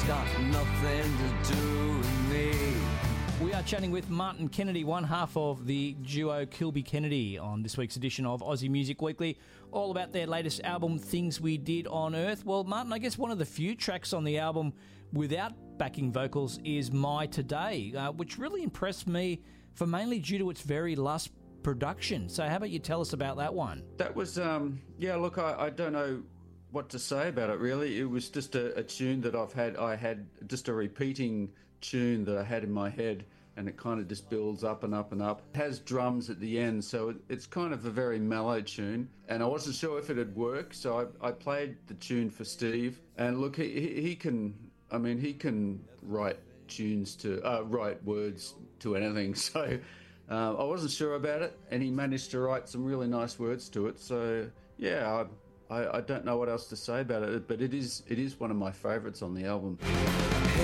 It's got nothing to do with me. We are chatting with Martin Kennedy, one half of the duo Kilby Kennedy, on this week's edition of Aussie Music Weekly, all about their latest album, Things We Did on Earth. Well, Martin, I guess one of the few tracks on the album without backing vocals is My Today, which really impressed me for mainly due to its very lush production. So how about you tell us about that one? That was, look, I don't know what to say about it, really. It was just a tune that I had just a repeating tune that I had in my head, and it kind of just builds up and up and up. It has drums at the end, so it's kind of a very mellow tune, and I wasn't sure if it'd work, so I played the tune for Steve, and look, he can write tunes to, write words to anything, so I wasn't sure about it, and he managed to write some really nice words to it, so yeah, I don't know what else to say about it, but it is one of my favourites on the album.